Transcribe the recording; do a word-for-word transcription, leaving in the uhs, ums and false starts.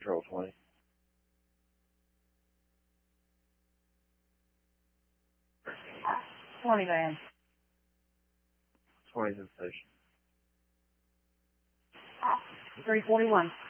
Control twenty. twenty van. twenty's in station. three forty-one.